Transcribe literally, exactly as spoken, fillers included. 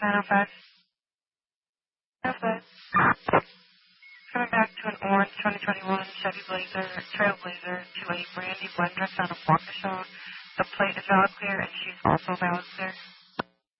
nine oh five. Perfect. Coming back to an orange twenty twenty-one Chevy Blazer, Trailblazer to a Brandy Blendress out of Waukesha. The plate is valid clear and she's also valid clear.